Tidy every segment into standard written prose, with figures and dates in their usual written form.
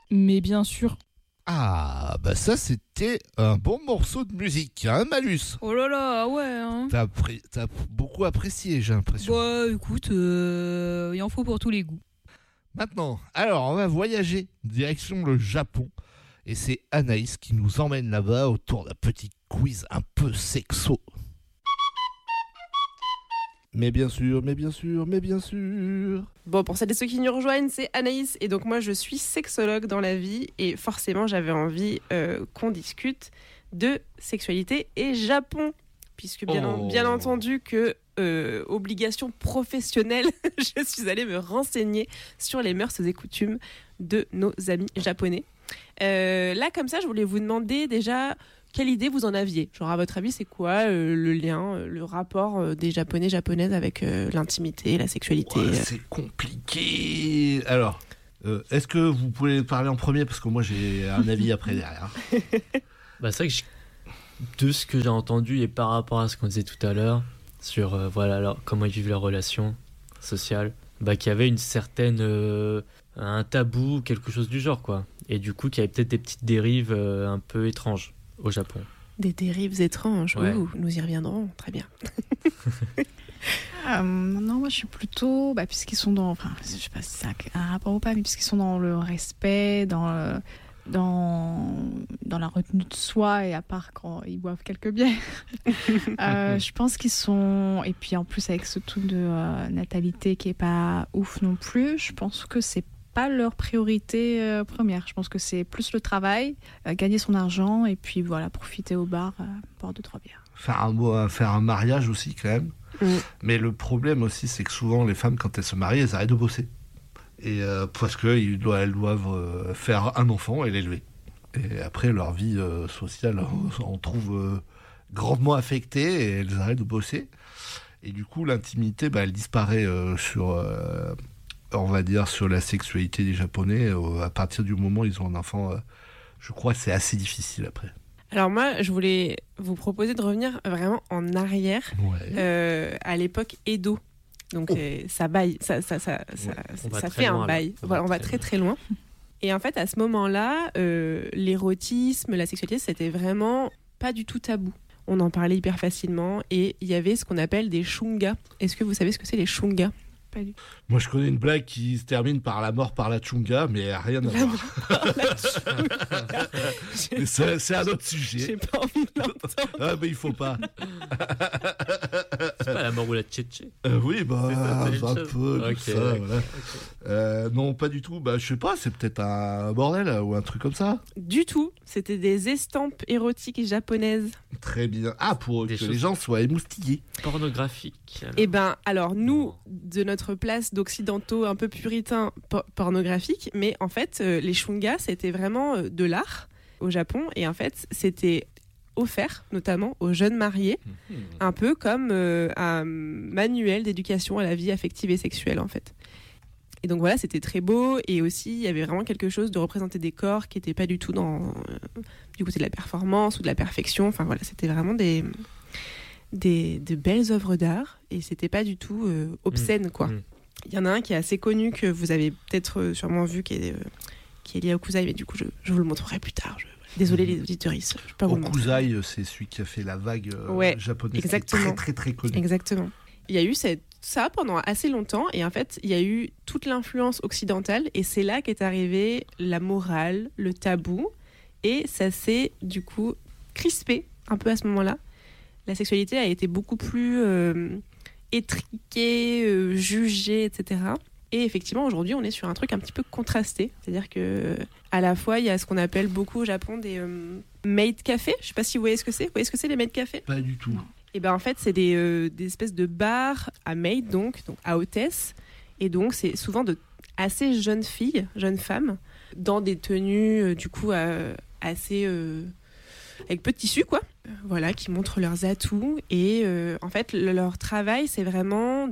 Mais bien sûr. Ah, bah ça c'était un bon morceau de musique, hein, Malus. Oh là là, ouais. Hein. T'as beaucoup apprécié, j'ai l'impression. Bah écoute, il en faut pour tous les goûts. Maintenant, alors on va voyager direction le Japon. Et c'est Anaïs qui nous emmène là-bas autour d'un petit quiz un peu sexo. Mais bien sûr. Bon, pour celles et ceux qui nous rejoignent, c'est Anaïs. Et donc moi, je suis sexologue dans la vie. Et forcément, j'avais envie qu'on discute de sexualité et Japon. Puisque bien entendu que, obligation professionnelle, je suis allée me renseigner sur les mœurs et coutumes de nos amis japonais. Là, comme ça, je voulais vous demander déjà... Quelle idée vous en aviez ? Genre, à votre avis, c'est quoi le lien, le rapport des Japonais, japonaises avec l'intimité, la sexualité ? C'est compliqué. Alors, est-ce que vous pouvez parler en premier ? Parce que moi, j'ai un avis après derrière. Bah, c'est vrai que de ce que j'ai entendu et par rapport à ce qu'on disait tout à l'heure, sur alors, comment ils vivent leurs relations sociales, qu'il y avait une certaine... un tabou, quelque chose du genre, quoi. Et du coup, qu'il y avait peut-être des petites dérives un peu étranges au Japon. Des dérives étranges, ouais. Nous y reviendrons, très bien. Non, moi je suis plutôt, puisqu'ils sont dans, enfin, je sais pas si c'est un rapport ou pas, mais puisqu'ils sont dans le respect, dans la retenue de soi, et à part quand ils boivent quelques bières, je pense qu'ils sont, et puis en plus avec ce taux de natalité qui est pas ouf non plus, je pense que c'est pas leur priorité première. Je pense que c'est plus le travail, gagner son argent et puis voilà, profiter au bar, boire 2-3 bières. Faire un mariage aussi quand même. Mais le problème aussi, c'est que souvent les femmes, quand elles se marient, elles arrêtent de bosser. Et parce qu'elles doivent faire un enfant et l'élever. Et après, leur vie sociale, on trouve grandement affectée et elles arrêtent de bosser. Et du coup, l'intimité, elle disparaît on va dire, sur la sexualité des Japonais. À partir du moment où ils ont un enfant, je crois que c'est assez difficile après. Alors moi, je voulais vous proposer de revenir vraiment en arrière, à l'époque Edo. Donc ça baille, ça fait un bail. Voilà, on va très très loin. Et en fait, à ce moment-là, l'érotisme, la sexualité, c'était vraiment pas du tout tabou. On en parlait hyper facilement et il y avait ce qu'on appelle des shunga. Est-ce que vous savez ce que c'est les shunga ? Pas du tout. Moi, je connais une blague qui se termine par la mort par la chunga, mais rien à voir. C'est un autre sujet. J'ai pas envie de l'entendre. Ah, mais il faut pas. C'est pas la mort ou la tchétché. Oui, un peu, okay, ça, voilà. Non, pas du tout. Je sais pas, c'est peut-être un bordel ou un truc comme ça. Du tout. C'était des estampes érotiques japonaises. Très bien. Ah, pour que les gens soient émoustillés. Pornographiques. Alors nous, de notre place d'occidentaux un peu puritains pornographiques, mais en fait, les shunga, c'était vraiment de l'art au Japon. Et en fait, c'était offert notamment aux jeunes mariés, un peu comme un manuel d'éducation à la vie affective et sexuelle, en fait. Et donc voilà, c'était très beau. Et aussi, il y avait vraiment quelque chose de représenter des corps qui n'étaient pas du tout du côté de la performance ou de la perfection. Enfin voilà, c'était vraiment de belles œuvres d'art. Et c'était pas du tout obscène, quoi. Il y en a un qui est assez connu, que vous avez peut-être sûrement vu, qui est lié au Kusai, mais du coup, je vous le montrerai plus tard. Désolé les auditeuristes, je peux pas vous le montrer. Kusai, c'est celui qui a fait la vague japonaise, exactement. Qui est très très très connu. Exactement. Il y a eu ça pendant assez longtemps, et en fait, il y a eu toute l'influence occidentale, et c'est là qu'est arrivée la morale, le tabou, et ça s'est du coup crispé un peu à ce moment-là. La sexualité a été beaucoup plus étriquée, jugée, etc. Et effectivement, aujourd'hui, on est sur un truc un petit peu contrasté. C'est-à-dire que à la fois, il y a ce qu'on appelle beaucoup au Japon des maid cafés. Je ne sais pas si vous voyez ce que c'est. Vous voyez ce que c'est, les maid cafés ? Pas du tout. Et en fait, c'est des espèces de bars à maid, donc à hôtesse. Et donc, c'est souvent de assez jeunes filles, jeunes femmes, dans des tenues, du coup, assez... avec peu de tissu, quoi. Voilà, qui montrent leurs atouts. Et en fait, leur travail, c'est vraiment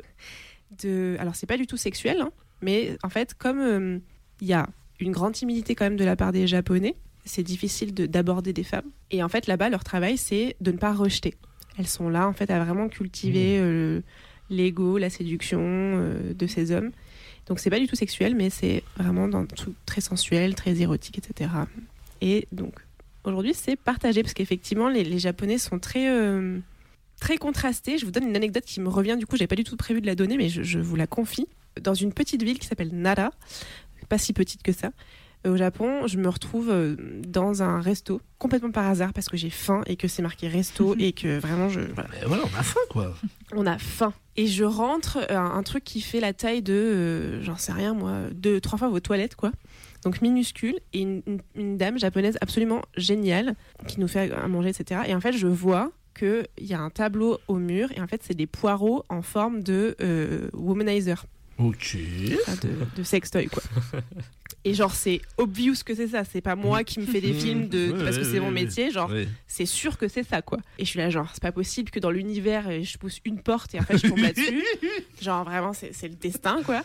alors, c'est pas du tout sexuel, hein, mais en fait, comme il y a une grande timidité quand même de la part des Japonais, c'est difficile d'aborder des femmes. Et en fait, là-bas, leur travail, c'est de ne pas rejeter. Elles sont là, en fait, à vraiment cultiver l'ego, la séduction de ces hommes. Donc c'est pas du tout sexuel, mais c'est vraiment dans un truc très sensuel, très érotique, etc. Et donc aujourd'hui c'est partagé parce qu'effectivement les Japonais sont très très contrastés. Je vous donne une anecdote qui me revient, du coup j'avais pas du tout prévu de la donner, mais je vous la confie. Dans une petite ville qui s'appelle Nara, pas si petite que ça, au Japon, je me retrouve dans un resto complètement par hasard parce que j'ai faim et que c'est marqué resto et que vraiment voilà. Mais voilà, on a faim quoi. On a faim. Et je rentre un truc qui fait la taille de, j'en sais rien moi, 2-3 fois vos toilettes quoi. Donc minuscule, et une dame japonaise absolument géniale qui nous fait à manger, etc. Et en fait, je vois qu'il y a un tableau au mur et en fait, c'est des poireaux en forme de womanizer. Ok. Enfin, de sextoy quoi. Et genre c'est obvious que c'est ça, c'est pas moi qui me fais des films parce que c'est mon métier, genre c'est sûr que c'est ça quoi. Et je suis là genre c'est pas possible que dans l'univers je pousse une porte et en fait je tombe là-dessus. Genre vraiment c'est le destin quoi.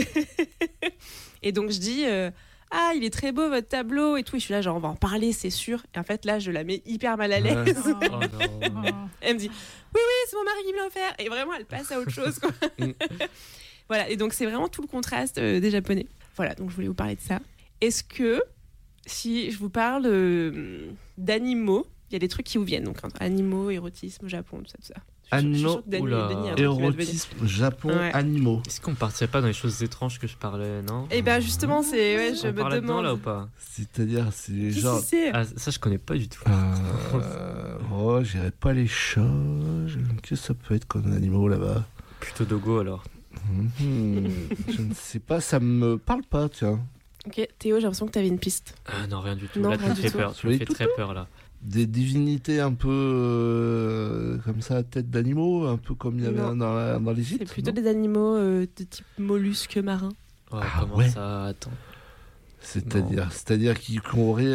Et donc je dis ah il est très beau votre tableau et tout, et je suis là genre on va en parler c'est sûr, et en fait là je la mets hyper mal à l'aise. Elle me dit oui c'est mon mari qui me l'a offert, et vraiment elle passe à autre chose quoi. Voilà, et donc c'est vraiment tout le contraste des Japonais. Voilà, donc je voulais vous parler de ça. Est-ce que, si je vous parle d'animaux, il y a des trucs qui vous viennent, donc animaux, érotisme au Japon, tout ça. Animaux, érotisme, Japon, ouais. Animaux. Est-ce qu'on partirait pas dans les choses étranges que je parlais, non? Eh ben justement, c'est, ouais, je on me demande. Là ou pas? C'est-à-dire, c'est genre. Ah, ça, je connais pas du tout. Oh, j'irais pas les chats. Qu'est-ce que ça peut être comme animaux là-bas? Plutôt dogo alors. Je ne sais pas, ça me parle pas, tiens. Ok, Théo, j'ai l'impression que t'avais une piste. Ah non, rien du tout. Non, là, tu me fais peur. Tu me fais très peur là. Des divinités un peu comme ça, tête d'animaux, un peu comme il y avait dans l'Égypte. C'est plutôt des animaux de type mollusques marins. Oh, comment ça? Attends. C'est-à-dire qu'ils auraient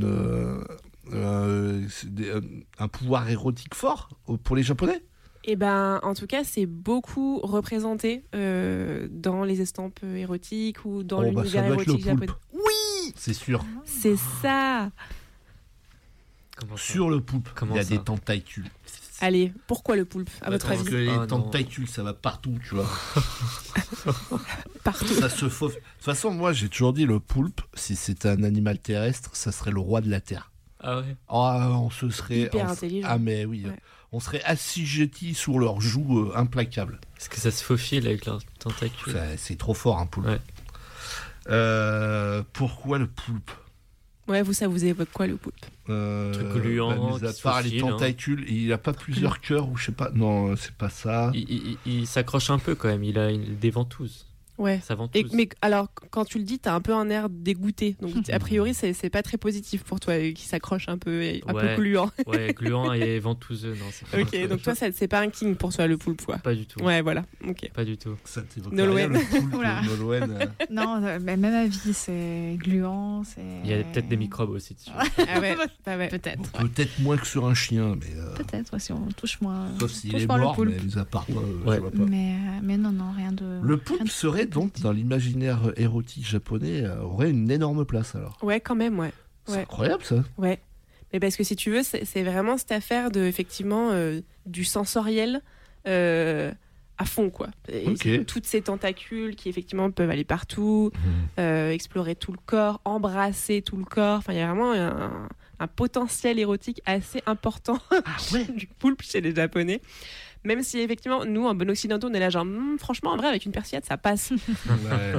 un pouvoir érotique fort pour les Japonais. Eh ben, en tout cas, c'est beaucoup représenté dans les estampes érotiques ou dans l'univers érotique japonais. Oui, c'est sûr. C'est ça. Sur le poulpe, il y a des tentacules. Allez, pourquoi le poulpe, à votre avis? Parce que les tentacules, ça va partout, tu vois. Partout. Ça se fauve. De toute façon, moi, j'ai toujours dit, le poulpe, si c'était un animal terrestre, ça serait le roi de la Terre. Ah ouais. On se serait... Hyper intelligent. Ah mais oui. Ouais. On serait assujettis sur leurs joues implacables. Est-ce que ça se faufile avec leurs tentacules? C'est trop fort, un poulpe. Ouais. Pourquoi le poulpe? Ouais, ça vous évoque quoi, le poulpe? Truc gluant, à part les tentacules, il a pas plusieurs cœurs ou je sais pas. Non, c'est pas ça. Il s'accroche un peu quand même. Il a des ventouses. Ouais. Ça ventouse. Mais alors, quand tu le dis, t'as un peu un air dégoûté. Donc, a priori, c'est pas très positif pour toi, qui s'accroche un peu, un peu gluant. Ouais, gluant et ventouseux, non. C'est pas ok, donc toi, c'est pas un king pour toi, le poulpe, quoi. Pas du tout. Ouais, voilà. Ok. Pas du tout. Ça t'évoque Nolwenn. rien, le poulpe, Nolwenn. Non, mais même avis, c'est gluant. Il y a peut-être des microbes aussi dessus. Ah ouais, peut-être. Bon, peut-être moins que sur un chien, mais. Peut-être, si on touche moins. Sauf s'il est mort, mais mis à part, je vois pas. Mais non, rien de. Le poulpe serait donc dans l'imaginaire érotique japonais aurait une énorme place alors. Ouais, quand même, ouais. C'est incroyable ça. Ouais. Mais parce que si tu veux, c'est vraiment cette affaire de effectivement du sensoriel à fond quoi. Okay. Toutes ces tentacules qui effectivement peuvent aller partout, explorer tout le corps, embrasser tout le corps. Enfin, il y a vraiment un potentiel érotique assez important du poulpe chez les Japonais. Même si effectivement, nous, en bon occidentaux, on est là genre, franchement, en vrai, avec une persillade, ça passe. Ouais.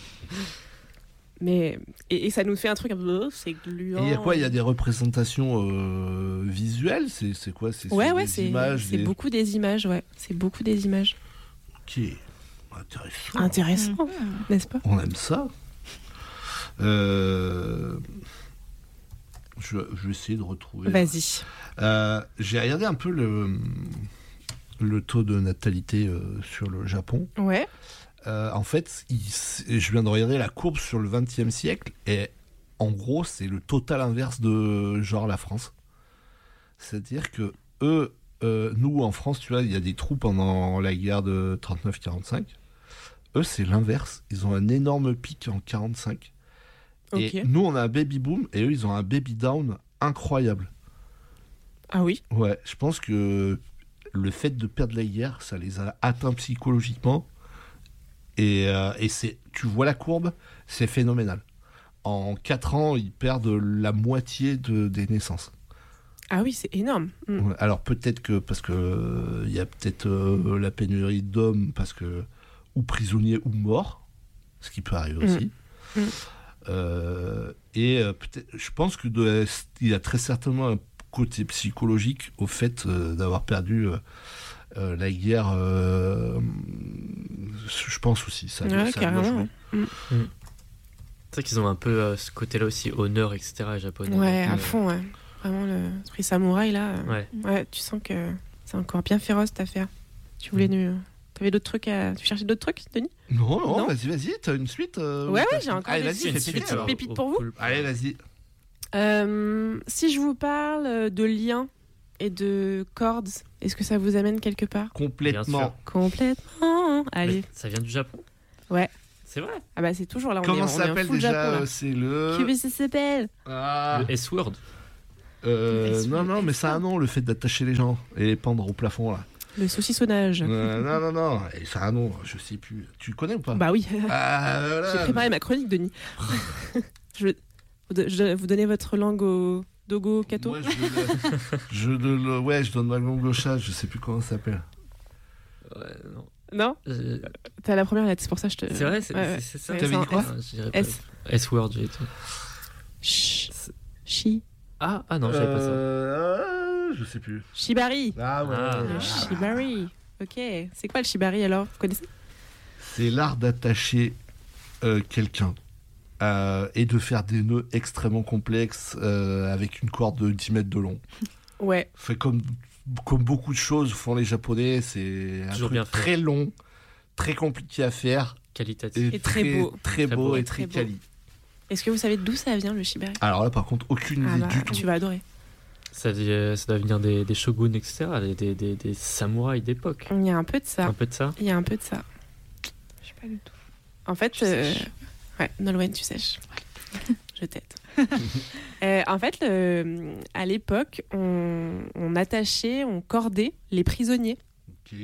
Mais et ça nous fait un truc un peu, c'est gluant. Et il y a quoi? Il y a des représentations visuelles? C'est quoi? C'est des images. C'est beaucoup des images, ouais. C'est beaucoup des images. Ok, intéressant, n'est-ce pas? On aime ça. Je vais essayer de retrouver. Vas-y. J'ai regardé un peu le taux de natalité sur le Japon. Ouais. En fait, je viens de regarder la courbe sur le XXe siècle et en gros, c'est le total inverse de genre la France. C'est-à-dire que nous en France, tu vois, il y a des trous pendant la guerre de 39-45. Eux, c'est l'inverse. Ils ont un énorme pic en 45. Okay. Et nous, on a un baby boom et eux, ils ont un baby down incroyable. Ah oui? Ouais, je pense que le fait de perdre la guerre, ça les a atteints psychologiquement. Et tu vois la courbe, c'est phénoménal. En 4 ans, ils perdent la moitié des naissances. Ah oui, c'est énorme. Ouais, alors peut-être que parce que il y a peut-être la pénurie d'hommes ou prisonniers ou morts, ce qui peut arriver aussi. Peut-être, je pense que il y a très certainement un côté psychologique au fait d'avoir perdu la guerre. Je pense aussi ça. Ouais, ça carrément. C'est vrai qu'ils ont un peu ce côté-là aussi, honneur, etc. japonais. Ouais, Donc, à fond, ouais. Vraiment, l'esprit samouraï, là. Ouais. Tu sens que c'est encore bien féroce, cette affaire. Tu voulais t'avais d'autres trucs Tu cherchais d'autres trucs, Denis? Non, vas-y, t'as une suite Ouais, j'ai encore Allez, des vas-y, fais péter, alors. pépites pour vous. Cool. Allez, vas-y. Si je vous parle de liens et de cordes, est-ce que ça vous amène quelque part? Bien sûr. Complètement. Complètement. Allez. Mais ça vient du Japon. Ouais. C'est vrai. Ah bah c'est toujours là. Comment ça ça s'appelle déjà? C'est le. Qu'est-ce que ça s'appelle? Ah. Le S-word. Non, mais ça a un nom, le fait d'attacher les gens et les pendre au plafond, là. Le saucissonnage. Non. Et ça a un nom, je sais plus. Tu le connais ou pas? Bah oui. Voilà. J'ai préparé ma chronique, Denis. Vous donnez votre langue au Dogo Kato? Moi, je donne ma langue au chat, je sais plus comment ça s'appelle. Ouais, non. Non? T'as la première lettre, c'est pour ça que je te. C'est vrai, c'est Ouais, ça. c'est T'avais dit quoi? Ah, je dirais pas. S. S-word, j'ai dit. Shi. Ah non, j'avais pas ça. Je sais plus. Shibari. Ah ouais. Ah. Le shibari. Ok. C'est quoi le shibari alors? Vous connaissez? C'est l'art d'attacher quelqu'un et de faire des nœuds extrêmement complexes avec une corde de 10 mètres de long. Ouais. Fait comme beaucoup de choses font les Japonais, c'est un Toujours truc bien fait. très long, très compliqué à faire Qualitatif. Et très beau. très Très beau beau. et Très très beau. quali. Est-ce que vous savez d'où ça vient le shibari? Alors là, par contre, aucune Ah idée bah, du tout. tu vas adorer. Ça doit venir des shoguns, etc. Des samouraïs d'époque. Il y a un peu de ça. Un peu de ça. Il y a un peu de ça. Je sais pas du tout. En fait, Je sèche. ouais, Nolwenn, tu sèches. Je t'aide. En fait, à l'époque, on attachait, on cordait les prisonniers. Ok.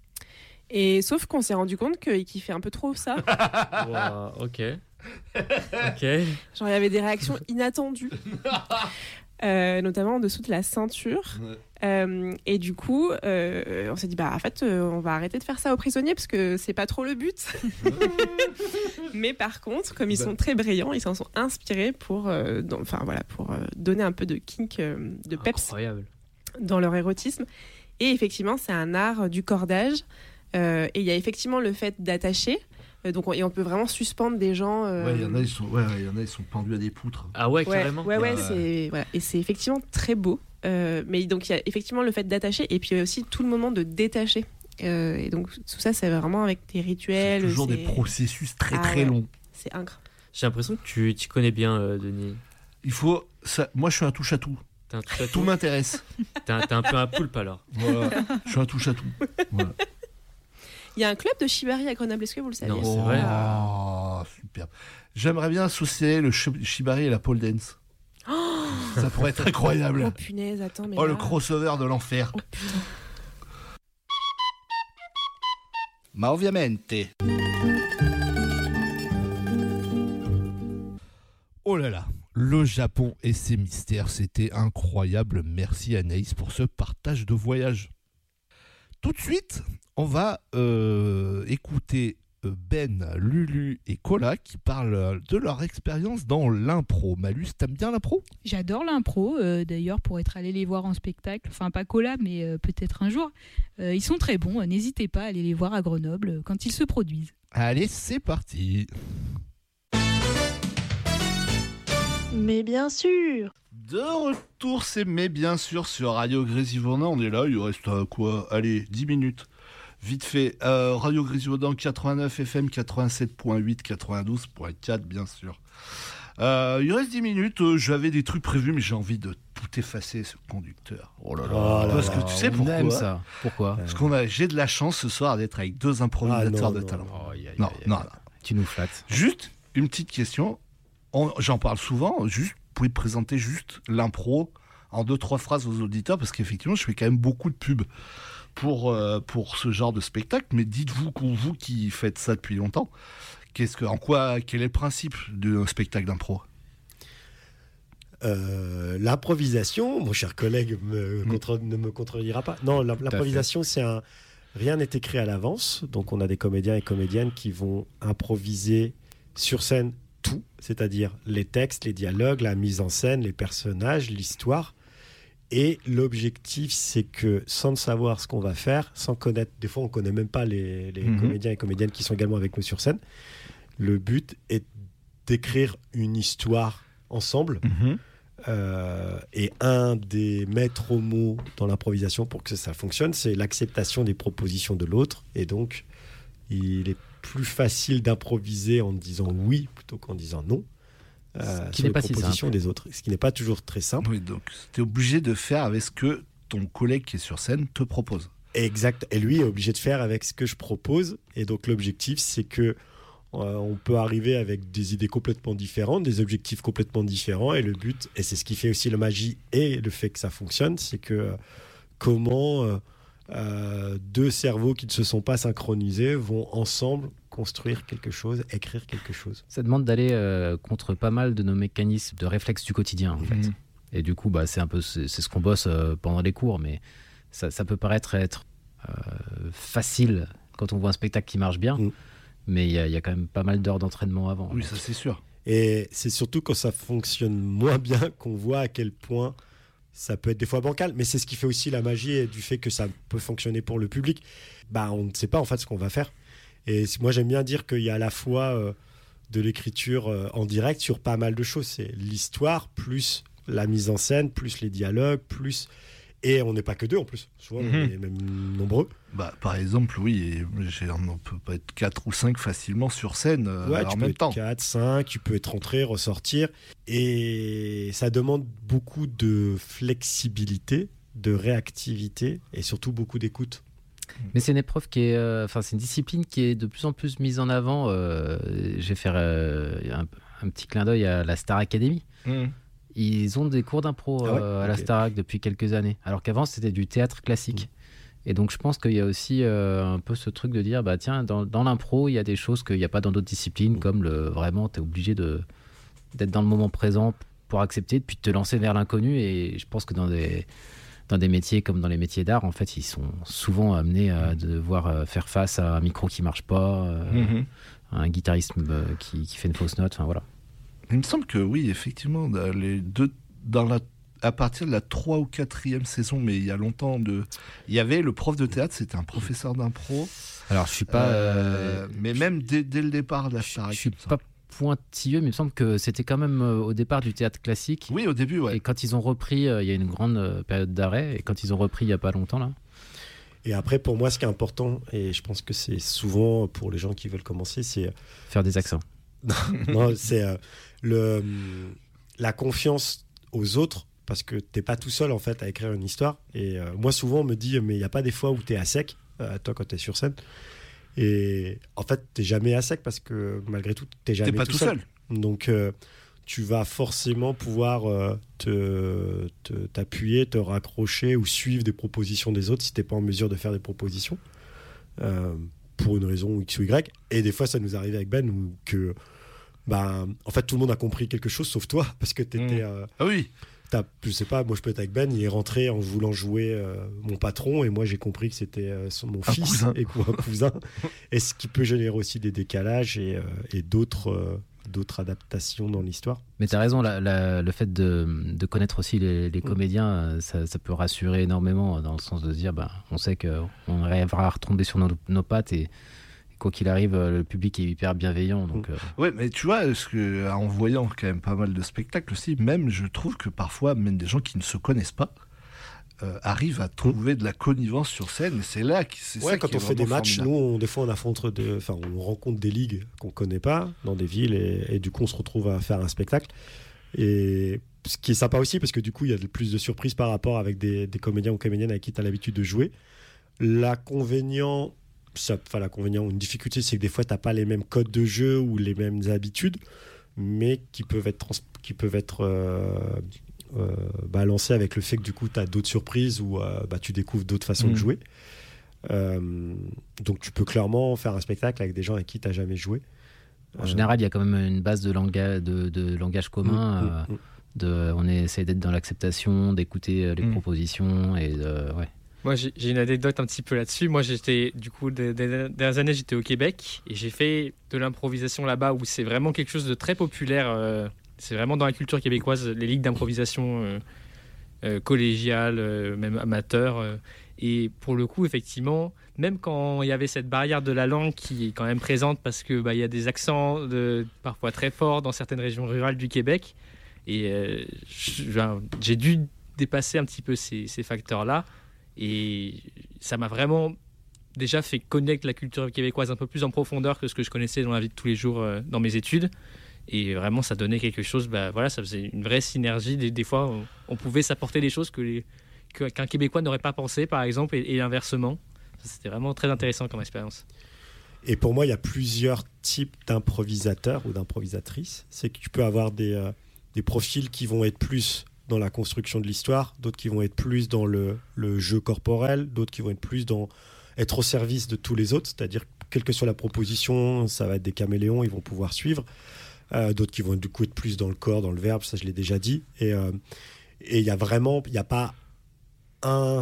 Et sauf qu'on s'est rendu compte qu'ils kiffaient un peu trop ça. Wow, ok. Genre, il y avait des réactions inattendues. Notamment en dessous de la ceinture. Et du coup, on s'est dit, bah en fait, on va arrêter de faire ça aux prisonniers parce que c'est pas trop le but. Mais par contre, comme ils sont très brillants, ils s'en sont inspirés pour donner un peu de kink, de peps Incroyable. dans leur érotisme. Et effectivement, c'est un art du cordage. Et il y a effectivement le fait d'attacher. Et on peut vraiment suspendre des gens. Ouais, il y en a, ils sont pendus à des poutres. Ah ouais, Ouais, carrément. c'est voilà. Et c'est effectivement très beau. Mais donc il y a effectivement le fait d'attacher et puis il y a aussi tout le moment de détacher. Et donc tout ça, c'est vraiment avec des rituels. C'est toujours des processus très Ah très ouais. longs. C'est incroyable. J'ai l'impression que tu connais bien, Denis. Il faut ça. Moi, je suis un touche à tout. T'es un touche à Tout tout. m'intéresse. T'es un peu un poulpe alors. Voilà. Je suis un touche à tout. Voilà. Il y a un club de shibari à Grenoble, est-ce que vous le saviez? Non, c'est vrai. Oh, superbe. J'aimerais bien associer le shibari et la pole dance. Ça pourrait être incroyable. Oh punaise, attends, mais Oh, là... le crossover de l'enfer. Oh putain. Ma ovviamente. Oh là là, le Japon et ses mystères, c'était incroyable. Merci Anaïs pour ce partage de voyage. Tout de suite, on va écouter Ben, Lulu et Kola qui parlent de leur expérience dans l'impro. Malus, t'aimes bien l'impro? J'adore l'impro, d'ailleurs, pour être allé les voir en spectacle. Enfin, pas Cola, mais peut-être un jour. Ils sont très bons, n'hésitez pas à aller les voir à Grenoble quand ils se produisent. Allez, c'est parti. Mais bien sûr. De retour, c'est mais bien sûr sur Radio Grésivaudan. On est là, il reste quoi? Allez, 10 minutes. Vite fait, Radio Grésivaudan 89 FM 87.8 92.4 bien sûr. Il reste 10 minutes, j'avais des trucs prévus mais j'ai envie de tout effacer ce conducteur. Oh là là, parce que tu sais on pourquoi? aime ça. Pourquoi? Parce j'ai de la chance ce soir d'être avec deux improvisateurs de talent. Non. Tu nous flattes. Juste une petite question, j'en parle souvent, juste, vous pouvez présenter juste l'impro en 2-3 phrases aux auditeurs parce qu'effectivement je fais quand même beaucoup de pubs pour ce genre de spectacle. Mais dites-vous, vous qui faites ça depuis longtemps, quel est le principe d'un spectacle d'impro ? L'improvisation, mon cher collègue ne me contredira pas. Non, l'improvisation, c'est rien n'est écrit à l'avance. Donc, on a des comédiens et comédiennes qui vont improviser sur scène tout, c'est-à-dire les textes, les dialogues, la mise en scène, les personnages, l'histoire. Et l'objectif, c'est que sans savoir ce qu'on va faire, sans connaître, des fois, on ne connaît même pas les comédiens et comédiennes qui sont également avec nous sur scène. Le but est d'écrire une histoire ensemble. Et un des maîtres mots dans l'improvisation pour que ça fonctionne, c'est l'acceptation des propositions de l'autre. Et donc, il est plus facile d'improviser en disant oui plutôt qu'en disant non. Qui n'est pas si simple. Des autres, ce qui n'est pas toujours très simple. Oui, donc tu es obligé de faire avec ce que ton collègue qui est sur scène te propose. Exact. Et lui est obligé de faire avec ce que je propose. Et donc, l'objectif, c'est que on peut arriver avec des idées complètement différentes, des objectifs complètement différents, et le but, et c'est ce qui fait aussi la magie et le fait que ça fonctionne, c'est que comment deux cerveaux qui ne se sont pas synchronisés vont ensemble construire quelque chose, écrire quelque chose. Ça demande d'aller contre pas mal de nos mécanismes de réflexe du quotidien, en fait. Et du coup, c'est ce qu'on bosse pendant les cours, mais ça peut paraître être facile quand on voit un spectacle qui marche bien. Mais il y a quand même pas mal d'heures d'entraînement avant. Oui, ça c'est sûr. Et c'est surtout quand ça fonctionne moins bien qu'on voit à quel point ça peut être des fois bancal. Mais c'est ce qui fait aussi la magie et du fait que ça peut fonctionner pour le public. On ne sait pas en fait ce qu'on va faire. Et moi j'aime bien dire qu'il y a à la fois de l'écriture en direct sur pas mal de choses. C'est l'histoire, plus la mise en scène, plus les dialogues, plus... Et on n'est pas que deux en plus, souvent on est même nombreux. Par exemple, oui, on peut pas être 4 ou 5 facilement sur scène en même temps. 4, 5, tu peux être rentré, ressortir. Et ça demande beaucoup de flexibilité, de réactivité et surtout beaucoup d'écoute. Mais c'est une épreuve qui est, c'est une discipline qui est de plus en plus mise en avant. Je vais faire un petit clin d'œil à la Star Academy. Ils ont des cours d'impro à la Starac depuis quelques années, alors qu'avant c'était du théâtre classique. Et donc je pense qu'il y a aussi un peu ce truc de dire, tiens, dans l'impro, il y a des choses qu'il n'y a pas dans d'autres disciplines, comme vraiment, tu es obligé d'être dans le moment présent pour accepter, puis de te lancer vers l'inconnu. Et je pense que dans des métiers comme dans les métiers d'art, en fait, ils sont souvent amenés à devoir faire face à un micro qui ne marche pas, à un guitariste qui fait une fausse note, enfin voilà. Il me semble que oui, effectivement, à partir de la 3 ou 4e saison, mais il y a longtemps, il y avait le prof de théâtre, c'était un professeur d'impro. Alors, je suis pas... mais même dès le départ de la Starac. Je suis pas pointilleux, mais il me semble que c'était quand même au départ du théâtre classique. Oui, au début, ouais. Et quand ils ont repris, il y a une grande période d'arrêt, et quand ils ont repris il n'y a pas longtemps, là. Et après, pour moi, ce qui est important, et je pense que c'est souvent pour les gens qui veulent commencer, c'est... Faire des accents. Non, c'est la confiance aux autres, parce que t'es pas tout seul en fait à écrire une histoire. Et moi souvent on me dit mais il y a pas des fois où t'es à sec, toi quand t'es sur scène. Et en fait t'es jamais à sec parce que malgré tout t'es jamais pas tout seul. Donc tu vas forcément pouvoir t'appuyer, te raccrocher ou suivre des propositions des autres si t'es pas en mesure de faire des propositions. Pour une raison X ou Y. Et des fois, ça nous arrive avec Ben où que, en fait, tout le monde a compris quelque chose sauf toi parce que t'étais. Ah oui. Je sais pas, moi je peux être avec Ben, il est rentré en voulant jouer mon patron et moi j'ai compris que c'était mon fils et un cousin. Et ce qui peut générer aussi des décalages et d'autres adaptations dans l'histoire. Mais tu as raison, le fait de connaître aussi les comédiens, ça peut rassurer énormément dans le sens de se dire on sait qu'on arrivera à retomber sur nos pattes et quoi qu'il arrive, le public est hyper bienveillant. Donc, Ouais, mais tu vois, en voyant quand même pas mal de spectacles aussi, même je trouve que parfois, même des gens qui ne se connaissent pas, arrivent à trouver de la connivence sur scène. Et c'est là quand on fait des matchs, nous, des fois, on rencontre des ligues qu'on connaît pas dans des villes et du coup, on se retrouve à faire un spectacle. Et ce qui est sympa aussi, parce que du coup, il y a plus de surprises par rapport avec des comédiens ou comédiennes avec qui tu as l'habitude de jouer. L'inconvénient, une difficulté, c'est que des fois, tu n'as pas les mêmes codes de jeu ou les mêmes habitudes, mais qui peuvent être balancés avec le fait que du coup, tu as d'autres surprises ou tu découvres d'autres façons de jouer. Donc tu peux clairement faire un spectacle avec des gens avec qui tu n'as jamais joué. En général, il y a quand même une base de langage commun. On essaie d'être dans l'acceptation, d'écouter les propositions. Ouais. Moi, j'ai une anecdote un petit peu là-dessus. Moi, j'étais, du coup, des dernières années, j'étais au Québec et j'ai fait de l'improvisation là-bas où c'est vraiment quelque chose de très populaire. C'est vraiment dans la culture québécoise, les ligues d'improvisation collégiales, même amateurs. Et pour le coup, effectivement, même quand il y avait cette barrière de la langue qui est quand même présente parce que il y a des accents parfois très forts dans certaines régions rurales du Québec. Et j'ai dû dépasser un petit peu ces facteurs-là. Et ça m'a vraiment déjà fait connaître la culture québécoise un peu plus en profondeur que ce que je connaissais dans la vie de tous les jours dans mes études. Et vraiment, ça donnait quelque chose, ça faisait une vraie synergie. Des fois, on pouvait s'apporter des choses qu'un Québécois n'aurait pas pensé, par exemple, et inversement. C'était vraiment très intéressant comme expérience. Et pour moi, il y a plusieurs types d'improvisateurs ou d'improvisatrices. C'est que tu peux avoir des profils qui vont être plus dans la construction de l'histoire, d'autres qui vont être plus dans le jeu corporel, d'autres qui vont être plus dans être au service de tous les autres, c'est-à-dire quelle que soit la proposition, ça va être des caméléons, ils vont pouvoir suivre. D'autres qui vont du coup être plus dans le corps, dans le verbe, ça je l'ai déjà dit. Et il y a pas un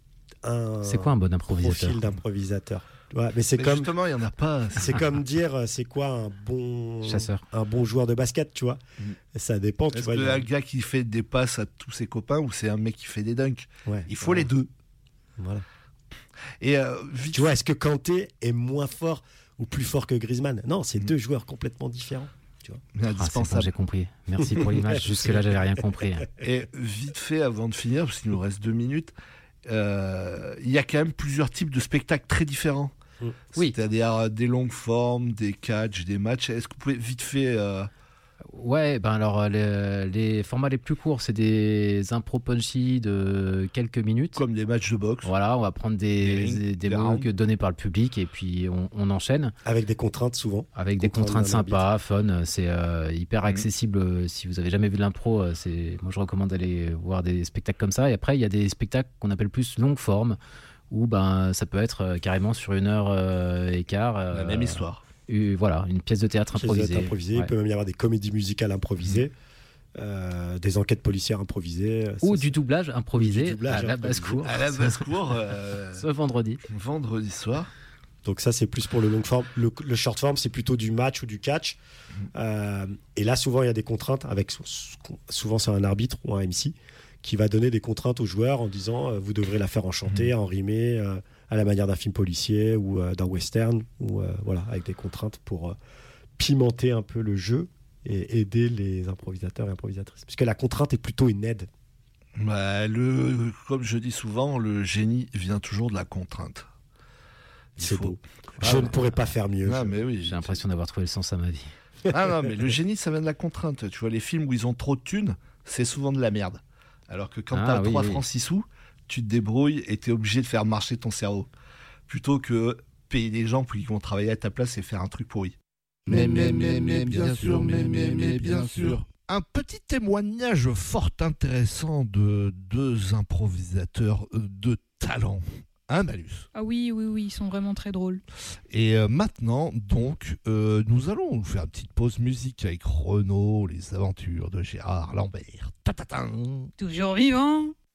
c'est quoi un bon improvisateur? Profil d'improvisateur. Ouais, mais justement, il y en a pas. C'est comme dire c'est quoi un bon chasseur, un bon joueur de basket, tu vois. Ça dépend. Est-ce que un gars qui fait des passes à tous ses copains ou c'est un mec qui fait des dunks? Il faut les deux. Voilà. Et tu vois, est-ce que Kanté est moins fort ou plus fort que Griezmann? Non, c'est deux joueurs complètement différents. Tu vois. C'est bon, j'ai compris. Merci pour l'image. Jusque-là, j'avais rien compris. Et vite fait, avant de finir, parce qu'il nous reste 2 minutes, il y a quand même plusieurs types de spectacles très différents. Oui. C'est-à-dire des longues formes, des catchs, des matchs. Est-ce que vous pouvez vite fait... Ouais, alors les formats les plus courts, c'est des impro punchy de quelques minutes. Comme des matchs de boxe. Voilà, on va prendre des mots donnés par le public et puis on enchaîne. Avec des contraintes souvent. Avec des contraintes sympas, fun. C'est hyper accessible. Si vous n'avez jamais vu de l'impro, moi je recommande d'aller voir des spectacles comme ça. Et après, il y a des spectacles qu'on appelle plus longue forme, où ça peut être carrément sur 1h et quart. La même histoire. Voilà, une pièce de théâtre improvisée. Ouais. Il peut même y avoir des comédies musicales improvisées, des enquêtes policières improvisées. Ou du doublage improvisé à la basse-cour. À la basse-cour. Ce vendredi. Vendredi soir. Donc ça, c'est plus pour le long forme. Le short form, c'est plutôt du match ou du catch. Et là, souvent, il y a des contraintes. Souvent, c'est un arbitre ou un MC qui va donner des contraintes aux joueurs en disant vous devrez la faire en chanter, en rimer, à la manière d'un film policier ou d'un western, ou voilà, avec des contraintes pour pimenter un peu le jeu et aider les improvisateurs et improvisatrices. Parce que la contrainte est plutôt une aide. Comme je dis souvent, le génie vient toujours de la contrainte. C'est beau. Je ne pourrais pas faire mieux. Mais oui, j'ai l'impression d'avoir trouvé le sens à ma vie. Non, mais le génie, ça vient de la contrainte. Tu vois, les films où ils ont trop de thunes, c'est souvent de la merde. Alors que quand t'as 3 francs 6 sous, tu te débrouilles et t'es obligé de faire marcher ton cerveau. Plutôt que payer des gens qui vont travailler à ta place et faire un truc pourri. Mais bien sûr. Un petit témoignage fort intéressant de 2 improvisateurs de talent. Hein, Malus? Ah oui, ils sont vraiment très drôles. Et maintenant, donc, nous allons faire une petite pause musique avec Renaud, les aventures de Gérard Lambert. Ta-ta-ta. Toujours vivant.